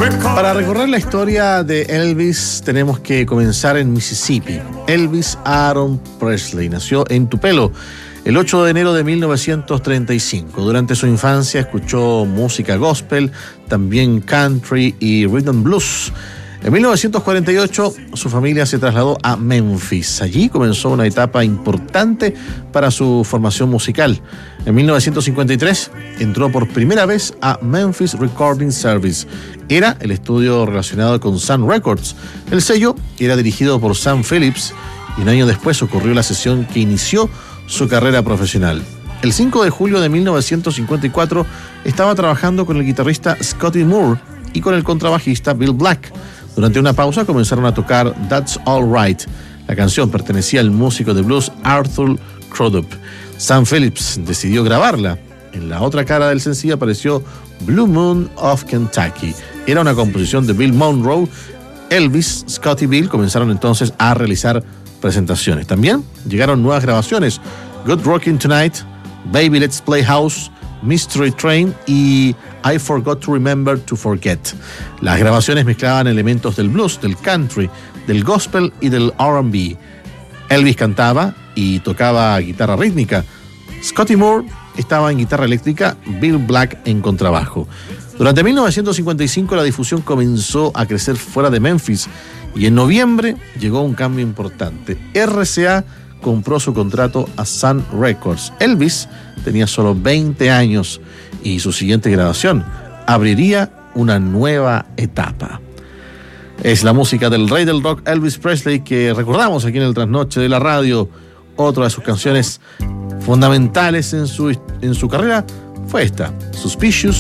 Para recorrer la historia de Elvis tenemos que comenzar en Mississippi. Elvis Aaron Presley nació en Tupelo el 8 de enero de 1935. Durante su infancia escuchó música gospel, también country y rhythm and blues. En 1948 su familia se trasladó a Memphis. Allí comenzó una etapa importante para su formación musical. En 1953 entró por primera vez a Memphis Recording Service. Era el estudio relacionado con Sun Records. El sello era dirigido por Sam Phillips y un año después ocurrió la sesión que inició su carrera profesional. El 5 de julio de 1954 estaba trabajando con el guitarrista Scotty Moore y con el contrabajista Bill Black. Durante una pausa comenzaron a tocar That's All Right. La canción pertenecía al músico de blues Arthur Crudup. Sam Phillips decidió grabarla. En la otra cara del sencillo apareció Blue Moon of Kentucky. Era una composición de Bill Monroe. Elvis, Scotty y Bill comenzaron entonces a realizar presentaciones. También llegaron nuevas grabaciones: Good Rockin' Tonight, Baby Let's Play House, Mystery Train y I Forgot to Remember to Forget. Las grabaciones mezclaban elementos del blues, del country, del gospel y del R&B. Elvis cantaba y tocaba guitarra rítmica. Scotty Moore estaba en guitarra eléctrica, Bill Black en contrabajo. Durante 1955 la difusión comenzó a crecer fuera de Memphis y en noviembre llegó un cambio importante. RCA compró su contrato a Sun Records. Elvis tenía solo 20 años y su siguiente grabación abriría una nueva etapa. Es la música del rey del rock Elvis Presley que recordamos aquí en el Trasnoche de la Radio. Otra de sus canciones fundamentales en su carrera fue esta, Suspicious